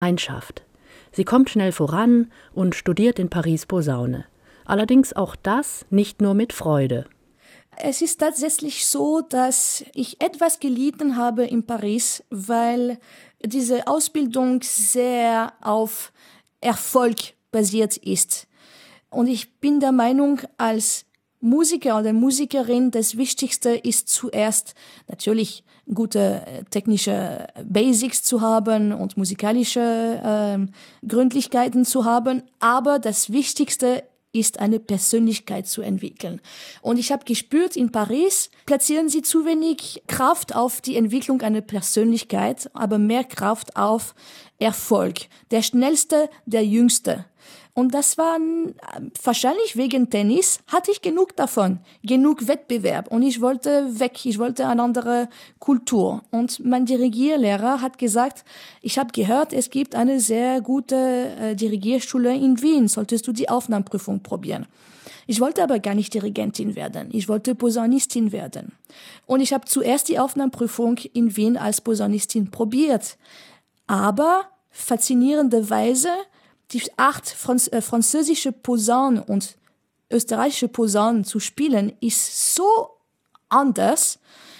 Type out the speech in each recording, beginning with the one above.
Gemeinschaft. Sie kommt schnell voran und studiert in Paris Posaune. Allerdings auch das nicht nur mit Freude. Es ist tatsächlich so, dass ich etwas gelitten habe in Paris, weil diese Ausbildung sehr auf Erfolg basiert ist. Und ich bin der Meinung, als Musiker oder Musikerin, das Wichtigste ist zuerst natürlich gute technische Basics zu haben und musikalische Gründlichkeiten zu haben, aber das Wichtigste ist eine Persönlichkeit zu entwickeln. Und ich habe gespürt, in Paris platzieren sie zu wenig Kraft auf die Entwicklung einer Persönlichkeit, aber mehr Kraft auf Erfolg. Der Schnellste, der Jüngste. Und das war wahrscheinlich wegen Tennis, hatte ich genug davon, genug Wettbewerb. Und ich wollte weg, ich wollte eine andere Kultur. Und mein Dirigierlehrer hat gesagt, ich habe gehört, es gibt eine sehr gute Dirigierschule in Wien, solltest du die Aufnahmeprüfung probieren. Ich wollte aber gar nicht Dirigentin werden, ich wollte Posaunistin werden. Und ich habe zuerst die Aufnahmeprüfung in Wien als Posaunistin probiert. Aber faszinierenderweise, die Art, französische Posaunen und österreichische Posaunen zu spielen, ist so anders,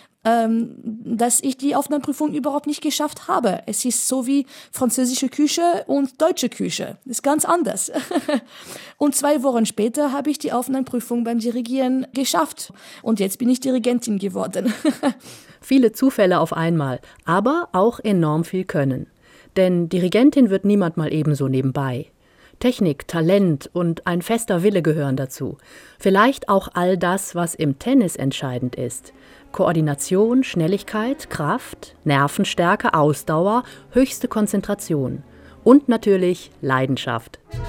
dass ich die Aufnahmeprüfung überhaupt nicht geschafft habe. Es ist so wie französische Küche und deutsche Küche. Das ist ganz anders. Und 2 Wochen später habe ich die Aufnahmeprüfung beim Dirigieren geschafft. Und jetzt bin ich Dirigentin geworden. Viele Zufälle auf einmal, aber auch enorm viel Können. Denn Dirigentin wird niemand mal ebenso nebenbei. Technik, Talent und ein fester Wille gehören dazu. Vielleicht auch all das, was im Tennis entscheidend ist. Koordination, Schnelligkeit, Kraft, Nervenstärke, Ausdauer, höchste Konzentration. Und natürlich Leidenschaft.